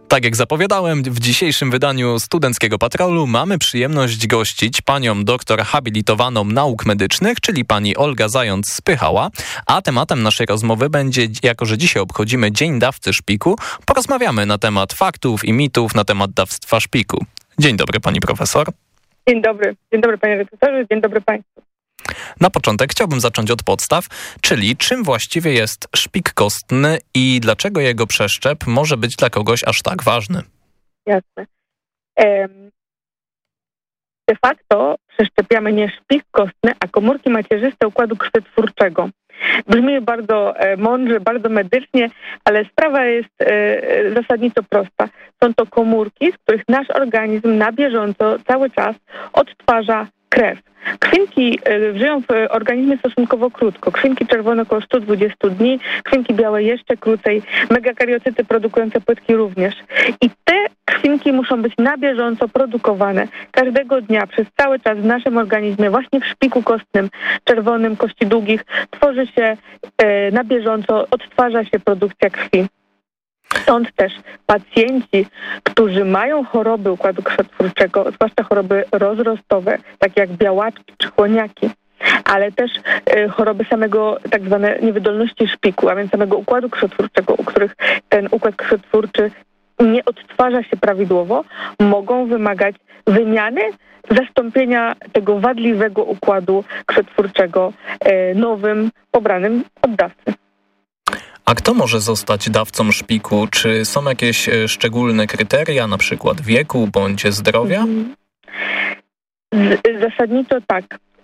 Tak jak zapowiadałem, w dzisiejszym wydaniu Studenckiego Patrolu mamy przyjemność gościć panią doktor habilitowaną nauk medycznych, czyli pani Olga Zając-Spychała, a tematem naszej rozmowy będzie, jako że dzisiaj obchodzimy Dzień Dawcy Szpiku, porozmawiamy na temat faktów i mitów na temat dawstwa szpiku. Dzień dobry, pani profesor. Dzień dobry panie redaktorze, dzień dobry państwu. Na początek chciałbym zacząć od podstaw, czyli czym właściwie jest szpik kostny i dlaczego jego przeszczep może być dla kogoś aż tak ważny? Jasne. De facto przeszczepiamy nie szpik kostny, a komórki macierzyste układu krwiotwórczego. Brzmi bardzo mądrze, bardzo medycznie, ale sprawa jest zasadniczo prosta. Są to komórki, z których nasz organizm na bieżąco cały czas odtwarza krew. Krwinki żyją w organizmie stosunkowo krótko. Krwinki czerwone około 120 dni, krwinki białe jeszcze krócej, megakariocyty produkujące płytki również. I te krwinki muszą być na bieżąco produkowane każdego dnia przez cały czas w naszym organizmie, właśnie w szpiku kostnym czerwonym kości długich tworzy się na bieżąco, odtwarza się produkcja krwi. Stąd też pacjenci, którzy mają choroby układu krwiotwórczego, zwłaszcza choroby rozrostowe, takie jak białaczki czy chłoniaki, ale też choroby samego tak zwane niewydolności szpiku, a więc samego układu krwiotwórczego, u których ten układ krwiotwórczy nie odtwarza się prawidłowo, mogą wymagać wymiany, zastąpienia tego wadliwego układu krwiotwórczego nowym, pobranym od dawcy. A kto może zostać dawcą szpiku? Czy są jakieś szczególne kryteria, na przykład wieku bądź zdrowia? Zasadniczo tak.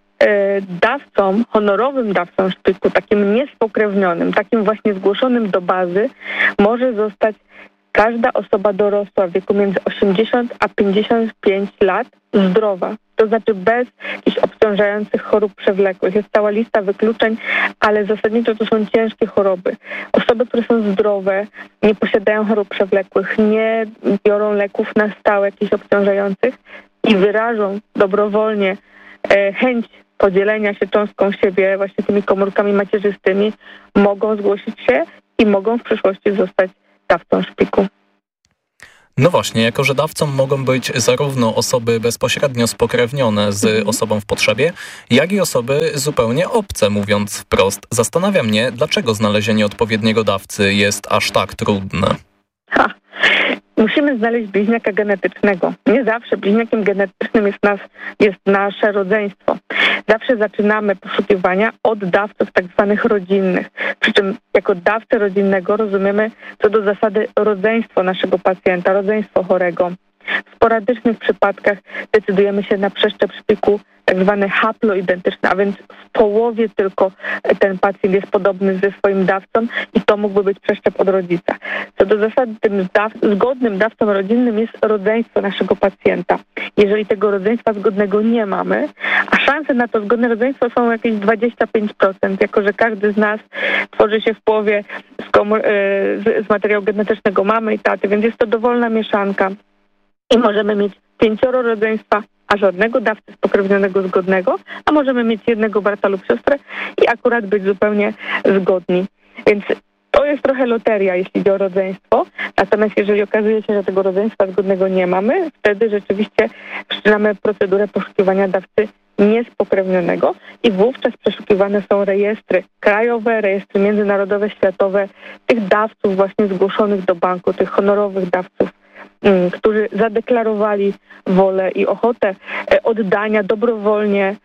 Dawcą, honorowym dawcą szpiku, takim niespokrewnionym, takim właśnie zgłoszonym do bazy, może zostać każda osoba dorosła w wieku między 80 a 55 lat zdrowa. To znaczy bez jakichś obciążających chorób przewlekłych. Jest cała lista wykluczeń, ale zasadniczo to są ciężkie choroby. Osoby, które są zdrowe, nie posiadają chorób przewlekłych, nie biorą leków na stałe jakichś obciążających i wyrażą dobrowolnie chęć podzielenia się cząstką siebie właśnie tymi komórkami macierzystymi, mogą zgłosić się i mogą w przyszłości zostać dawcą szpiku. No właśnie, jako że dawcą mogą być zarówno osoby bezpośrednio spokrewnione z osobą w potrzebie, jak i osoby zupełnie obce, mówiąc wprost. Zastanawia mnie, dlaczego znalezienie odpowiedniego dawcy jest aż tak trudne. Musimy znaleźć bliźniaka genetycznego. Nie zawsze bliźniakiem genetycznym jest nasze rodzeństwo. Zawsze zaczynamy poszukiwania od dawców tak zwanych rodzinnych. Przy czym jako dawcę rodzinnego rozumiemy co do zasady rodzeństwo naszego pacjenta, rodzeństwo chorego. W sporadycznych przypadkach decydujemy się na przeszczep szpiku tak zwany haploidentyczny, a więc w połowie tylko ten pacjent jest podobny ze swoim dawcą i to mógłby być przeszczep od rodzica. Co do zasady tym zgodnym dawcą rodzinnym jest rodzeństwo naszego pacjenta. Jeżeli tego rodzeństwa zgodnego nie mamy, a szanse na to zgodne rodzeństwo są jakieś 25%, jako że każdy z nas tworzy się w połowie z materiału genetycznego mamy i taty, więc jest to dowolna mieszanka. I możemy mieć 5 rodzeństwa, a żadnego dawcy spokrewnionego zgodnego, a możemy mieć jednego brata lub siostrę i akurat być zupełnie zgodni. Więc to jest trochę loteria, jeśli chodzi o rodzeństwo. Natomiast jeżeli okazuje się, że tego rodzeństwa zgodnego nie mamy, wtedy rzeczywiście wszczynamy procedurę poszukiwania dawcy niespokrewnionego i wówczas przeszukiwane są rejestry krajowe, rejestry międzynarodowe, światowe tych dawców właśnie zgłoszonych do banku, tych honorowych dawców, którzy zadeklarowali wolę i ochotę oddania dobrowolnie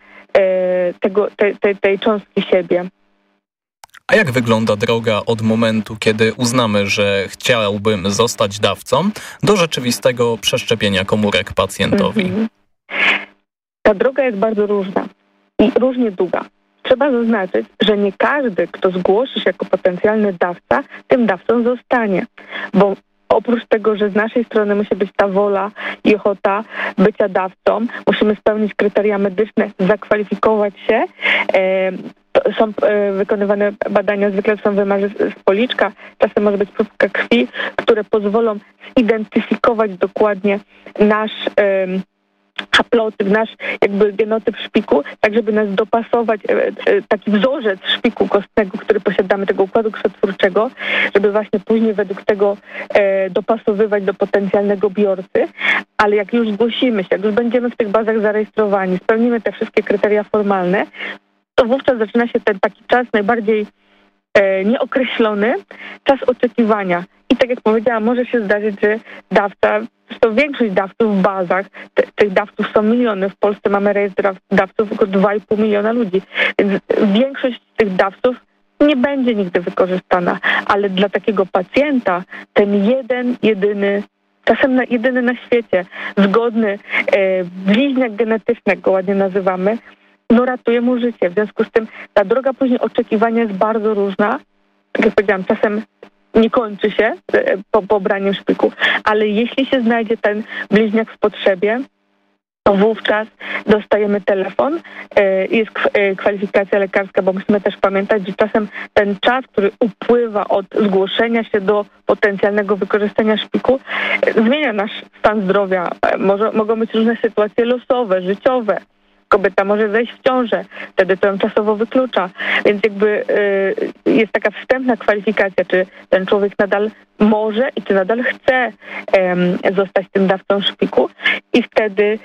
tej cząstki siebie. A jak wygląda droga od momentu, kiedy uznamy, że chciałbym zostać dawcą, do rzeczywistego przeszczepienia komórek pacjentowi? Ta droga jest bardzo różna i różnie długa. Trzeba zaznaczyć, że nie każdy, kto zgłosi się jako potencjalny dawca, tym dawcą zostanie, bo oprócz tego, że z naszej strony musi być ta wola i ochota bycia dawcą, musimy spełnić kryteria medyczne, zakwalifikować się. Są wykonywane badania, zwykle są wymazy z policzka, czasem może być próbka krwi, które pozwolą zidentyfikować dokładnie haplotyp, nasz jakby genotyp szpiku, tak żeby nas dopasować, taki wzorzec szpiku kostnego, który posiadamy, tego układu krwiotwórczego, żeby właśnie później według tego dopasowywać do potencjalnego biorcy, ale jak już zgłosimy się, jak już będziemy w tych bazach zarejestrowani, spełnimy te wszystkie kryteria formalne, to wówczas zaczyna się ten taki czas najbardziej nieokreślony, czas oczekiwania. I tak jak powiedziałam, może się zdarzyć, że dawca, zresztą większość dawców w bazach, tych dawców są miliony, w Polsce mamy rejestr dawców około 2,5 miliona ludzi, więc większość tych dawców nie będzie nigdy wykorzystana, ale dla takiego pacjenta ten jedyny, czasem jedyny na świecie, zgodny bliźniak genetyczny, jak go ładnie nazywamy, no ratuje mu życie. W związku z tym ta droga później oczekiwania jest bardzo różna. Tak jak powiedziałam, czasem nie kończy się po pobraniu szpiku, ale jeśli się znajdzie ten bliźniak w potrzebie, to wówczas dostajemy telefon, jest kwalifikacja lekarska, bo musimy też pamiętać, że czasem ten czas, który upływa od zgłoszenia się do potencjalnego wykorzystania szpiku, zmienia nasz stan zdrowia. Mogą być różne sytuacje losowe, życiowe. Kobieta może zejść w ciążę, wtedy to ją czasowo wyklucza. Więc jakby jest taka wstępna kwalifikacja, czy ten człowiek nadal może i czy nadal chce zostać tym dawcą szpiku. I wtedy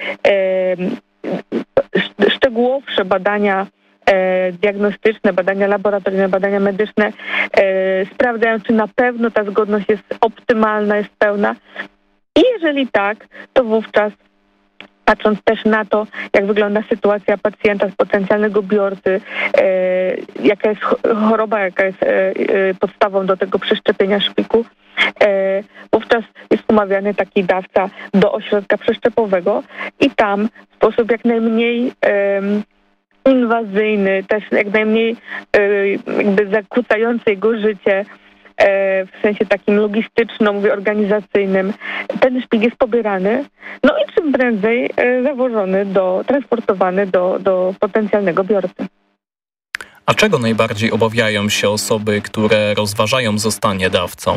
szczegółowsze badania diagnostyczne, badania laboratoryjne, badania medyczne sprawdzają, czy na pewno ta zgodność jest optymalna, jest pełna. I jeżeli tak, to wówczas patrząc też na to, jak wygląda sytuacja pacjenta, potencjalnego biorcy, jaka jest choroba, jaka jest podstawą do tego przeszczepienia szpiku, wówczas jest umawiany taki dawca do ośrodka przeszczepowego i tam w sposób jak najmniej inwazyjny, też jak najmniej jakby zakłócający jego życie, w sensie takim logistycznym, mówię organizacyjnym, ten szpik jest pobierany, no i czym prędzej zawożony, transportowany do potencjalnego biorcy. A czego najbardziej obawiają się osoby, które rozważają zostanie dawcą?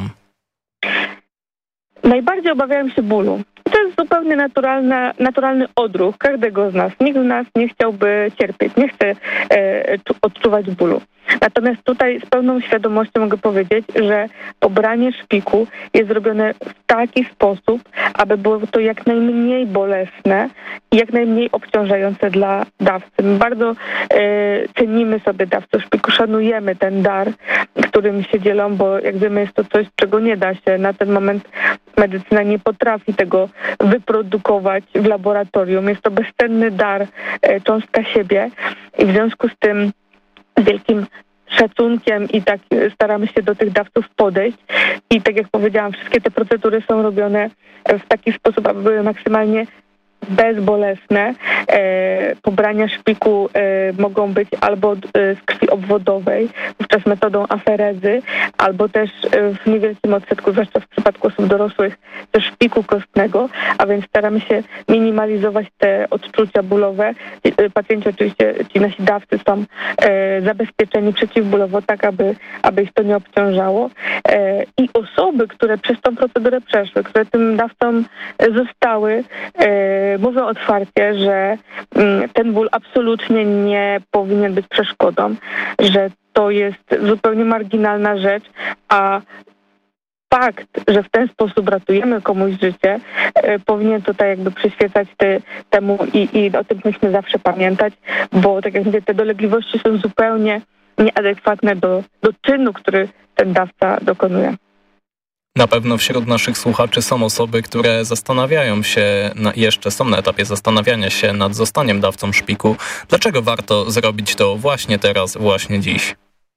Najbardziej obawiają się bólu. To jest zupełnie naturalny odruch każdego z nas. Nikt z nas nie chciałby cierpieć, nie chce odczuwać bólu. Natomiast tutaj z pełną świadomością mogę powiedzieć, że pobranie szpiku jest zrobione w taki sposób, aby było to jak najmniej bolesne i jak najmniej obciążające dla dawcy. My bardzo cenimy sobie dawców szpiku, szanujemy ten dar, którym się dzielą, bo jak wiemy, jest to coś, czego nie da się. Na ten moment medycyna nie potrafi tego wyprodukować w laboratorium. Jest to bezcenny dar, cząstka siebie i w związku z tym z wielkim szacunkiem i tak staramy się do tych dawców podejść. I tak jak powiedziałam, wszystkie te procedury są robione w taki sposób, aby były maksymalnie bezbolesne. Pobrania szpiku mogą być albo z krwi obwodowej, wówczas metodą aferezy, albo też w niewielkim odsetku, zwłaszcza w przypadku osób dorosłych, ze szpiku kostnego, a więc staramy się minimalizować te odczucia bólowe. Pacjenci oczywiście, ci nasi dawcy są zabezpieczeni przeciwbólowo, tak aby ich to nie obciążało. I osoby, które przez tą procedurę przeszły, które tym dawcą zostały, mówią otwarcie, że ten ból absolutnie nie powinien być przeszkodą, że to jest zupełnie marginalna rzecz, a fakt, że w ten sposób ratujemy komuś życie, powinien tutaj jakby przyświecać temu i o tym musimy zawsze pamiętać, bo tak jak mówię, te dolegliwości są zupełnie nieadekwatne do czynu, który ten dawca dokonuje. Na pewno wśród naszych słuchaczy są osoby, które zastanawiają się, są na etapie zastanawiania się nad zostaniem dawcą szpiku. Dlaczego warto zrobić to właśnie teraz, właśnie dziś?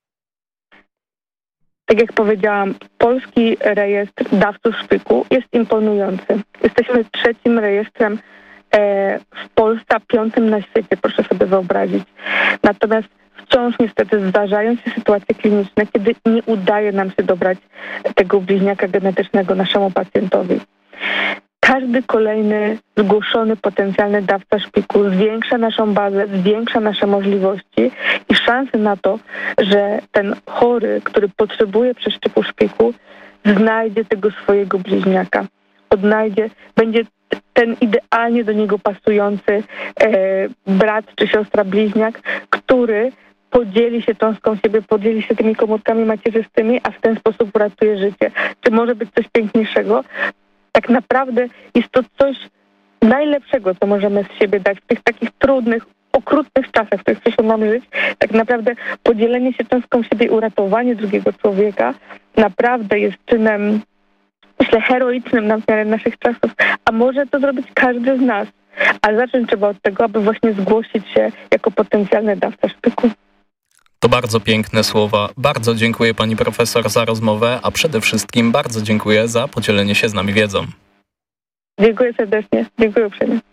Tak jak powiedziałam, polski rejestr dawców szpiku jest imponujący. Jesteśmy trzecim rejestrem w Polsce, a piątym na świecie, proszę sobie wyobrazić. Natomiast wciąż niestety zdarzają się sytuacje kliniczne, kiedy nie udaje nam się dobrać tego bliźniaka genetycznego naszemu pacjentowi. Każdy kolejny zgłoszony potencjalny dawca szpiku zwiększa naszą bazę, zwiększa nasze możliwości i szanse na to, że ten chory, który potrzebuje przeszczepu szpiku, znajdzie tego swojego bliźniaka. Będzie ten idealnie do niego pasujący brat czy siostra bliźniak, który podzieli się cząstką siebie, podzieli się tymi komórkami macierzystymi, a w ten sposób uratuje życie. Czy może być coś piękniejszego? Tak naprawdę jest to coś najlepszego, co możemy z siebie dać w tych takich trudnych, okrutnych czasach, w których przyszło żyć. Tak naprawdę podzielenie się cząstką siebie i uratowanie drugiego człowieka naprawdę jest czynem, myślę, heroicznym na miarę naszych czasów, a może to zrobić każdy z nas. A zacząć trzeba od tego, aby właśnie zgłosić się jako potencjalny dawca szpiku. To bardzo piękne słowa. Bardzo dziękuję pani profesor za rozmowę, a przede wszystkim bardzo dziękuję za podzielenie się z nami wiedzą. Dziękuję serdecznie. Dziękuję uprzejmie.